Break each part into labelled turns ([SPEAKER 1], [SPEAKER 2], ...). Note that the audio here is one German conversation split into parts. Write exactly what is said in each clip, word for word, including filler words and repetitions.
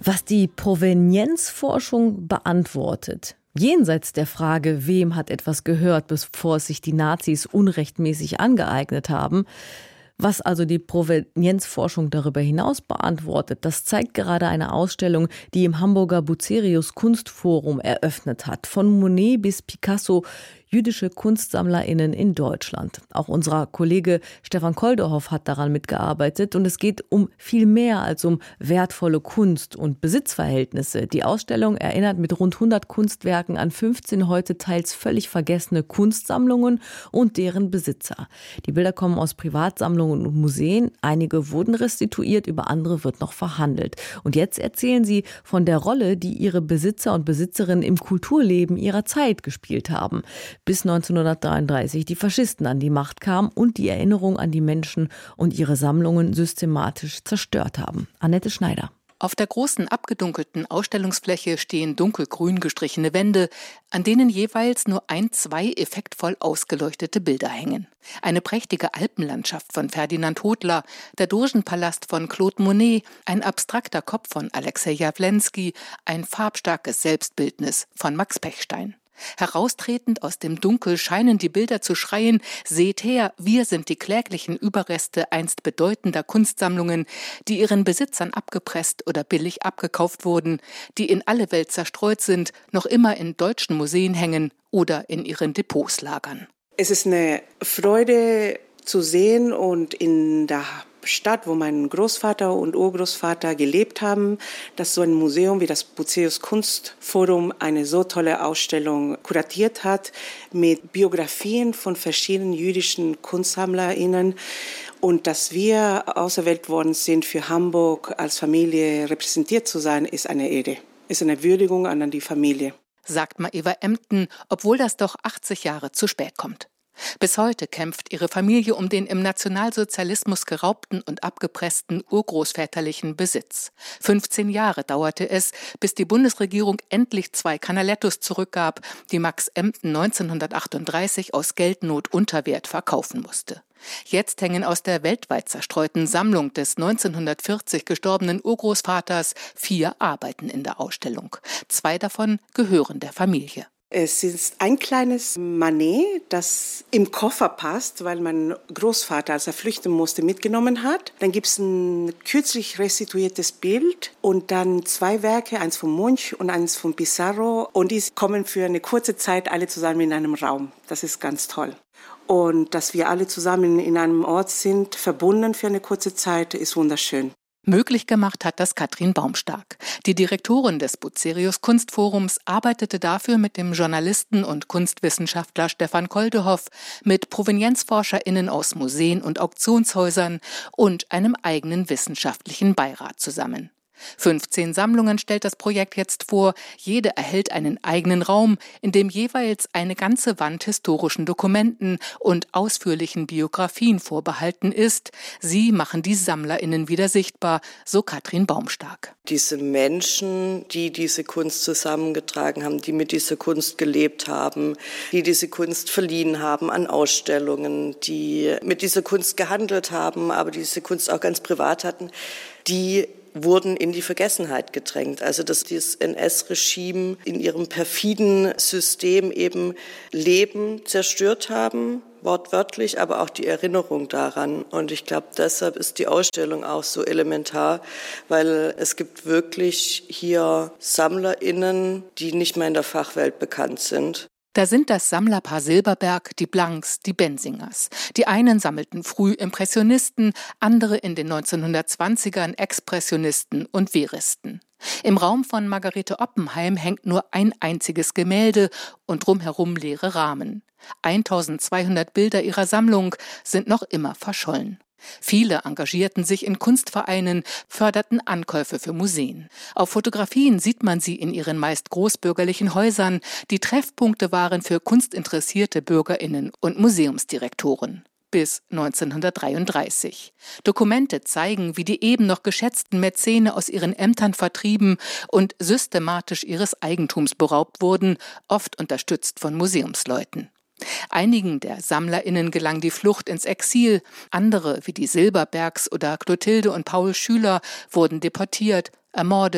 [SPEAKER 1] Was die Provenienzforschung beantwortet, jenseits der Frage, wem hat etwas gehört, bevor es sich die Nazis unrechtmäßig angeeignet haben, was also die Provenienzforschung darüber hinaus beantwortet, das zeigt gerade eine Ausstellung, die im Hamburger Bucerius Kunstforum eröffnet hat. Von Monet bis Picasso, jüdische KunstsammlerInnen in Deutschland. Auch unser Kollege Stefan Koldehoff hat daran mitgearbeitet und es geht um viel mehr als um wertvolle Kunst und Besitzverhältnisse. Die Ausstellung erinnert mit rund hundert Kunstwerken an fünfzehn heute teils völlig vergessene Kunstsammlungen und deren Besitzer. Die Bilder kommen aus Privatsammlungen und Museen. Einige wurden restituiert, über andere wird noch verhandelt. Und jetzt erzählen sie von der Rolle, die ihre Besitzer und Besitzerinnen im Kulturleben ihrer Zeit gespielt haben. Bis neunzehnhundertdreiunddreißig die Faschisten an die Macht kamen und die Erinnerung an die Menschen und ihre Sammlungen systematisch zerstört haben. Annette Schneider.
[SPEAKER 2] Auf der großen abgedunkelten Ausstellungsfläche stehen dunkelgrün gestrichene Wände, an denen jeweils nur ein, zwei effektvoll ausgeleuchtete Bilder hängen. Eine prächtige Alpenlandschaft von Ferdinand Hodler, der Dogenpalast von Claude Monet, ein abstrakter Kopf von Alexei Jawlensky, ein farbstarkes Selbstbildnis von Max Pechstein. Heraustretend aus dem Dunkel scheinen die Bilder zu schreien: Seht her, wir sind die kläglichen Überreste einst bedeutender Kunstsammlungen, die ihren Besitzern abgepresst oder billig abgekauft wurden, die in alle Welt zerstreut sind, noch immer in deutschen Museen hängen oder in ihren Depots lagern.
[SPEAKER 3] Es ist eine Freude zu sehen und in der Stadt, wo mein Großvater und Urgroßvater gelebt haben, dass so ein Museum wie das Bucerius Kunstforum eine so tolle Ausstellung kuratiert hat mit Biografien von verschiedenen jüdischen KunstsammlerInnen und dass wir auserwählt worden sind, für Hamburg als Familie repräsentiert zu sein, ist eine Ehre, ist eine Würdigung an die Familie.
[SPEAKER 2] Sagt Maeva Emden, obwohl das doch achtzig Jahre zu spät kommt. Bis heute kämpft ihre Familie um den im Nationalsozialismus geraubten und abgepressten urgroßväterlichen Besitz. fünfzehn Jahre dauerte es, bis die Bundesregierung endlich zwei Canalettos zurückgab, die Max Emden neunzehnhundertachtunddreißig aus Geldnot unter Wert verkaufen musste. Jetzt hängen aus der weltweit zerstreuten Sammlung des neunzehnhundertvierzig gestorbenen Urgroßvaters vier Arbeiten in der Ausstellung. Zwei davon gehören der Familie.
[SPEAKER 3] Es ist ein kleines Manet, das im Koffer passt, weil mein Großvater, als er flüchten musste, mitgenommen hat. Dann gibt es ein kürzlich restituiertes Bild und dann zwei Werke, eins von Munch und eins von Pissarro. Und die kommen für eine kurze Zeit alle zusammen in einem Raum. Das ist ganz toll. Und dass wir alle zusammen in einem Ort sind, verbunden für eine kurze Zeit, ist wunderschön.
[SPEAKER 2] Möglich gemacht hat das Katrin Baumstark. Die Direktorin des Bucerius Kunstforums arbeitete dafür mit dem Journalisten und Kunstwissenschaftler Stefan Koldehoff, mit ProvenienzforscherInnen aus Museen und Auktionshäusern und einem eigenen wissenschaftlichen Beirat zusammen. fünfzehn Sammlungen stellt das Projekt jetzt vor. Jede erhält einen eigenen Raum, in dem jeweils eine ganze Wand historischen Dokumenten und ausführlichen Biografien vorbehalten ist. Sie machen die SammlerInnen wieder sichtbar, so Katrin Baumstark.
[SPEAKER 4] Diese Menschen, die diese Kunst zusammengetragen haben, die mit dieser Kunst gelebt haben, die diese Kunst verliehen haben an Ausstellungen, die mit dieser Kunst gehandelt haben, aber diese Kunst auch ganz privat hatten, die wurden in die Vergessenheit gedrängt. Also dass dieses N S-Regime in ihrem perfiden System eben Leben zerstört haben, wortwörtlich, aber auch die Erinnerung daran. Und ich glaube, deshalb ist die Ausstellung auch so elementar, weil es gibt wirklich hier SammlerInnen, die nicht mehr in der Fachwelt bekannt sind.
[SPEAKER 2] Da sind das Sammlerpaar Silberberg, die Blanks, die Bensingers. Die einen sammelten früh Impressionisten, andere in den neunzehnhundertzwanzigern Expressionisten und Veristen. Im Raum von Margarete Oppenheim hängt nur ein einziges Gemälde und drumherum leere Rahmen. eintausendzweihundert Bilder ihrer Sammlung sind noch immer verschollen. Viele engagierten sich in Kunstvereinen, förderten Ankäufe für Museen. Auf Fotografien sieht man sie in ihren meist großbürgerlichen Häusern, die Treffpunkte waren für kunstinteressierte BürgerInnen und Museumsdirektoren. Bis neunzehnhundertdreiunddreißig. Dokumente zeigen, wie die eben noch geschätzten Mäzene aus ihren Ämtern vertrieben und systematisch ihres Eigentums beraubt wurden, oft unterstützt von Museumsleuten. Einigen der SammlerInnen gelang die Flucht ins Exil, andere, wie die Silberbergs oder Clotilde und Paul Schüler, wurden deportiert, ermordet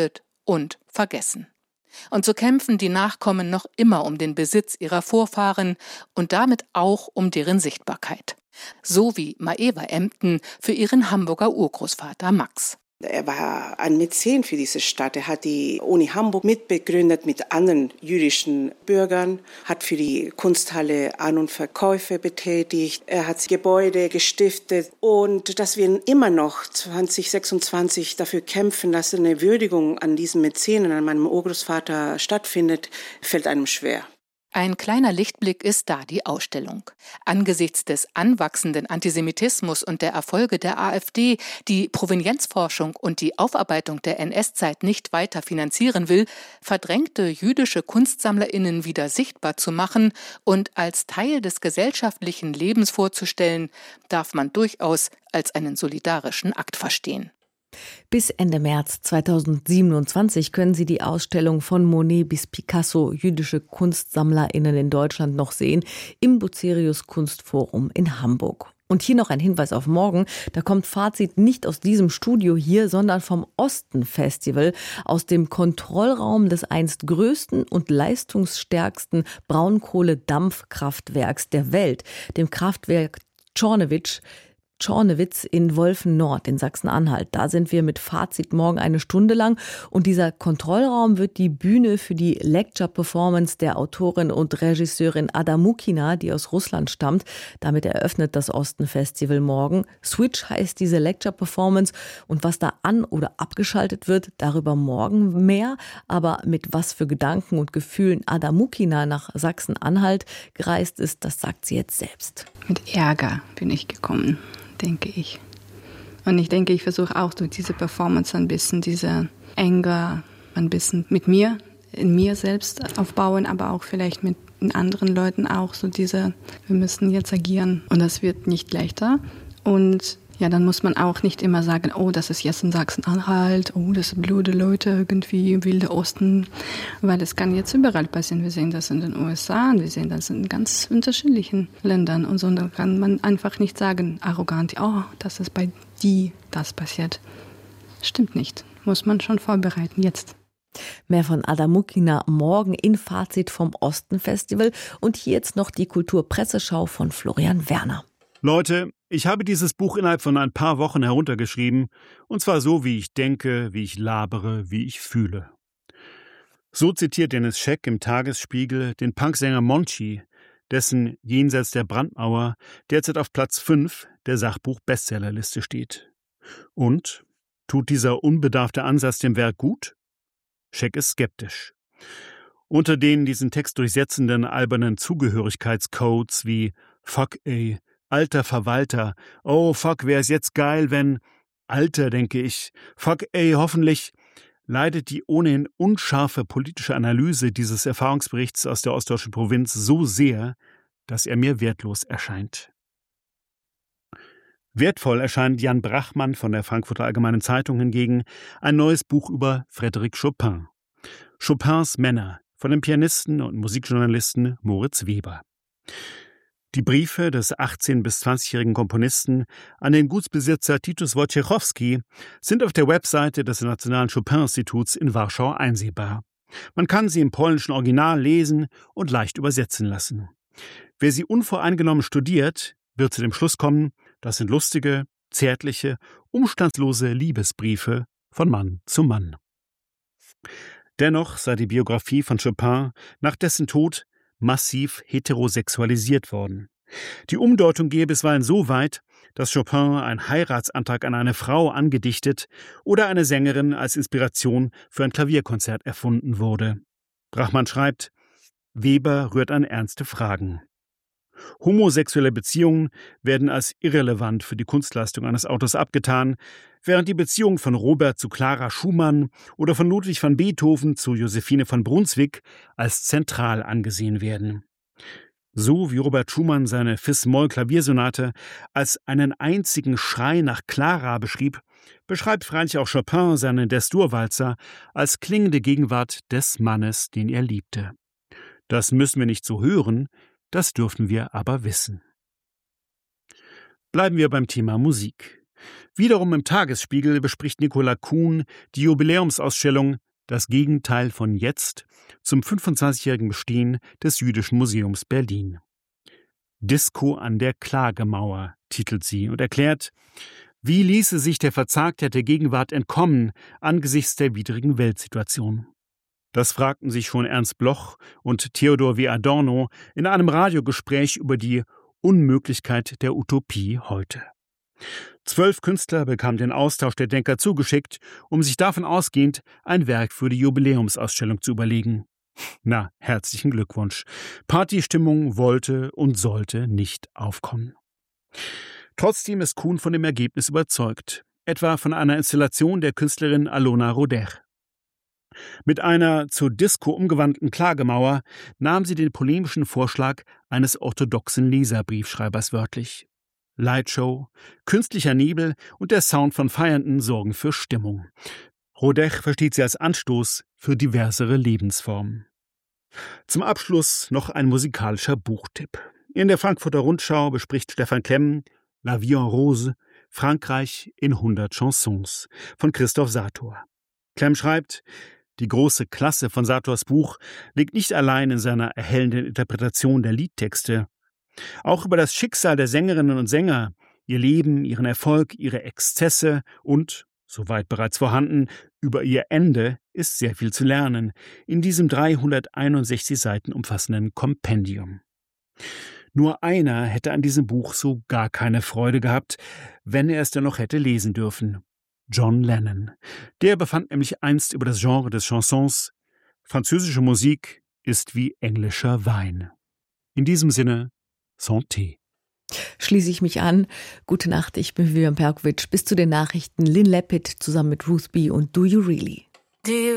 [SPEAKER 2] und vergessen. Und so kämpfen die Nachkommen noch immer um den Besitz ihrer Vorfahren und damit auch um deren Sichtbarkeit. So wie Maeva Emden für ihren Hamburger Urgroßvater Max.
[SPEAKER 3] Er war ein Mäzen für diese Stadt. Er hat die Uni Hamburg mitbegründet mit anderen jüdischen Bürgern, hat für die Kunsthalle An- und Verkäufe betätigt. Er hat Gebäude gestiftet. Und dass wir immer noch zwanzig sechsundzwanzig dafür kämpfen, dass eine Würdigung an diesen Mäzenen, an meinem Urgroßvater stattfindet, fällt einem schwer.
[SPEAKER 2] Ein kleiner Lichtblick ist da die Ausstellung. Angesichts des anwachsenden Antisemitismus und der Erfolge der AfD, die Provenienzforschung und die Aufarbeitung der N S-Zeit nicht weiter finanzieren will, verdrängte jüdische KunstsammlerInnen wieder sichtbar zu machen und als Teil des gesellschaftlichen Lebens vorzustellen, darf man durchaus als einen solidarischen Akt verstehen.
[SPEAKER 1] Bis Ende März zweitausendsiebenundzwanzig können Sie die Ausstellung von Monet bis Picasso, jüdische KunstsammlerInnen in Deutschland, noch sehen im Bucerius Kunstforum in Hamburg. Und hier noch ein Hinweis auf morgen. Da kommt Fazit nicht aus diesem Studio hier, sondern vom Osten-Festival, aus dem Kontrollraum des einst größten und leistungsstärksten Braunkohledampfkraftwerks der Welt, dem Kraftwerk Czornowitz. Czornowitz in Wolfen-Nord in Sachsen-Anhalt. Da sind wir mit Fazit morgen eine Stunde lang. Und dieser Kontrollraum wird die Bühne für die Lecture-Performance der Autorin und Regisseurin Ada Mukina, die aus Russland stammt. Damit eröffnet das Osten-Festival morgen. Switch heißt diese Lecture-Performance. Und was da an- oder abgeschaltet wird, darüber morgen mehr. Aber mit was für Gedanken und Gefühlen Ada Mukina nach Sachsen-Anhalt gereist ist, das sagt sie jetzt selbst.
[SPEAKER 5] Mit Ärger bin ich gekommen, denke ich. Und ich denke, ich versuche auch durch diese Performance ein bisschen diese Anger ein bisschen mit mir, in mir selbst aufbauen, aber auch vielleicht mit anderen Leuten auch so diese, wir müssen jetzt agieren. Und das wird nicht leichter. Und ja, dann muss man auch nicht immer sagen, oh, das ist jetzt in Sachsen-Anhalt, oh, das sind blöde Leute, irgendwie Wilde Osten, weil es kann jetzt überall passieren. Wir sehen das in den U S A und wir sehen das in ganz unterschiedlichen Ländern und so. Und dann kann man einfach nicht sagen, arrogant, oh, das ist bei die das passiert. Stimmt nicht. Muss man schon vorbereiten, jetzt.
[SPEAKER 1] Mehr von Ada Mukina morgen in Fazit vom Osten-Festival. Und hier jetzt noch die Kulturpresseschau von Florian Werner.
[SPEAKER 6] Leute, ich habe dieses Buch innerhalb von ein paar Wochen heruntergeschrieben, und zwar so, wie ich denke, wie ich labere, wie ich fühle. So zitiert Dennis Scheck im Tagesspiegel den Punksänger Monchi, dessen Jenseits der Brandmauer derzeit auf Platz fünf der Sachbuch-Bestsellerliste steht. Und? Tut dieser unbedarfte Ansatz dem Werk gut? Scheck ist skeptisch. Unter den diesen Text durchsetzenden albernen Zugehörigkeitscodes wie Fuck ey, alter Verwalter, oh fuck, wär es jetzt geil, wenn, Alter, denke ich, fuck ey, hoffentlich, leidet die ohnehin unscharfe politische Analyse dieses Erfahrungsberichts aus der ostdeutschen Provinz so sehr, dass er mir wertlos erscheint. Wertvoll erscheint Jan Brachmann von der Frankfurter Allgemeinen Zeitung hingegen ein neues Buch über Frédéric Chopin. Chopins Männer von dem Pianisten und Musikjournalisten Moritz Weber. Die Briefe des achtzehn- bis zwanzigjährigen Komponisten an den Gutsbesitzer Titus Wojciechowski sind auf der Webseite des Nationalen Chopin-Instituts in Warschau einsehbar. Man kann sie im polnischen Original lesen und leicht übersetzen lassen. Wer sie unvoreingenommen studiert, wird zu dem Schluss kommen, das sind lustige, zärtliche, umstandslose Liebesbriefe von Mann zu Mann. Dennoch sei die Biografie von Chopin nach dessen Tod massiv heterosexualisiert worden. Die Umdeutung gehe bisweilen so weit, dass Chopin einen Heiratsantrag an eine Frau angedichtet oder eine Sängerin als Inspiration für ein Klavierkonzert erfunden wurde. Brachmann schreibt, Weber rührt an ernste Fragen. Homosexuelle Beziehungen werden als irrelevant für die Kunstleistung eines Autors abgetan, während die Beziehung von Robert zu Clara Schumann oder von Ludwig van Beethoven zu Josephine von Brunswick als zentral angesehen werden. So wie Robert Schumann seine Fis-Moll-Klaviersonate als einen einzigen Schrei nach Clara beschrieb, beschreibt freilich auch Chopin seine Des-Dur-Walzer als klingende Gegenwart des Mannes, den er liebte. Das müssen wir nicht so hören, das dürfen wir aber wissen. Bleiben wir beim Thema Musik. Wiederum im Tagesspiegel bespricht Nicola Kuhn die Jubiläumsausstellung das Gegenteil von jetzt, zum fünfundzwanzigjährigen Bestehen des Jüdischen Museums Berlin. Disco an der Klagemauer titelt sie und erklärt, wie ließe sich der Verzagtheit der Gegenwart entkommen angesichts der widrigen Weltsituation? Das fragten sich schon Ernst Bloch und Theodor W. Adorno in einem Radiogespräch über die Unmöglichkeit der Utopie heute. Zwölf Künstler bekamen den Austausch der Denker zugeschickt, um sich davon ausgehend ein Werk für die Jubiläumsausstellung zu überlegen. Na, herzlichen Glückwunsch. Partystimmung wollte und sollte nicht aufkommen. Trotzdem ist Kuhn von dem Ergebnis überzeugt, etwa von einer Installation der Künstlerin Alona Roder. Mit einer zur Disco umgewandten Klagemauer nahm sie den polemischen Vorschlag eines orthodoxen Leserbriefschreibers wörtlich. Lightshow, künstlicher Nebel und der Sound von Feiernden sorgen für Stimmung. Roder versteht sie als Anstoß für diversere Lebensformen. Zum Abschluss noch ein musikalischer Buchtipp. In der Frankfurter Rundschau bespricht Stefan Klemm La Vie en Rose, Frankreich in hundert Chansons von Christoph Sator. Klemm schreibt, die große Klasse von Sators Buch liegt nicht allein in seiner erhellenden Interpretation der Liedtexte. Auch über das Schicksal der Sängerinnen und Sänger, ihr Leben, ihren Erfolg, ihre Exzesse und, soweit bereits vorhanden, über ihr Ende ist sehr viel zu lernen in diesem dreihunderteinundsechzig Seiten umfassenden Kompendium. Nur einer hätte an diesem Buch so gar keine Freude gehabt, wenn er es denn noch hätte lesen dürfen. John Lennon. Der befand nämlich einst über das Genre des Chansons: französische Musik ist wie englischer Wein. In diesem Sinne, Santé.
[SPEAKER 1] Schließe ich mich an. Gute Nacht, ich bin Vivian Perkovic. Bis zu den Nachrichten Lynn Leppit zusammen mit Ruth B. und Do You Really?